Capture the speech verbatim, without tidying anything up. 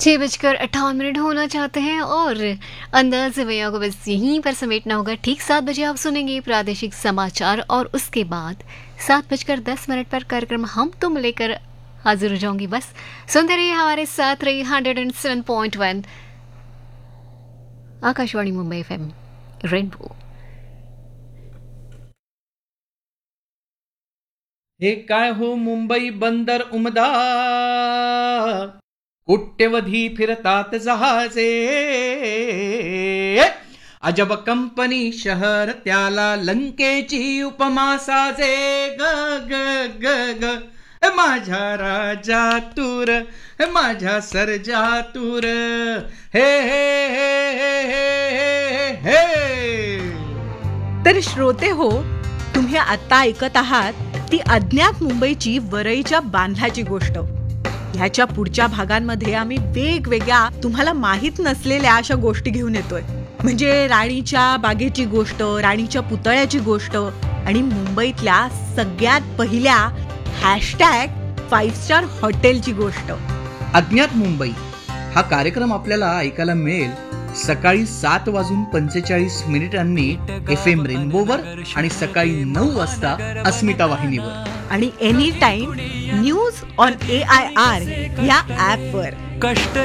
छः बजकर अट्ठावन मिनट होना चाहते हैं और अंदाज़ भैया को बस यहीं पर समेटना होगा। ठीक सात बजे आप सुनेंगे प्रादेशिक समाचार और उसके बाद सात बजकर दस मिनट पर कार्यक्रम हम तुम लेकर हाजिर हो जाऊंगी। बस सुनते रहिए, हमारे साथ रहिए हंड्रेड एंड सेवन point one Akashvani Mumbai F M rainbow. हे काय हो मुंबई बंदर उमदा, कोट्यवधी फिरतात जहाजे, अजब कंपनी शहर त्याला लंकेची उपमा साजे, ग ग ग ग माझ्या राजा तूर, माझ्या सर्जा तूर, हे हे हे हे हे हे। तर श्रोते हो, तुम्ही आता ऐकत आहात ती अज्ञात मुंबईची वरईच्या बांधल्याची गोष्ट। ह्याच्या पुढच्या भागांमध्ये आम्ही वेगवेगळ्या तुम्हाला माहीत नसलेल्या अशा गोष्टी घेऊन येतोय, म्हणजे राणीच्या बागेची गोष्ट, राणीच्या पुतळ्याची गोष्ट आणि मुंबईतल्या सगळ्यात पहिल्या हॅशटॅग फाईव्ह स्टार हॉटेलची गोष्ट। अज्ञात मुंबई हा कार्यक्रम आपल्याला ऐकायला मिळेल सकाळी सात वाजून पंचेचाळीस मिनिटांनी एफ एम रेनबोवर आणि सकाळी नऊ वाजता अस्मिता वाहिनीवर आणि any time news on A I R या ऍप वर। कष्ट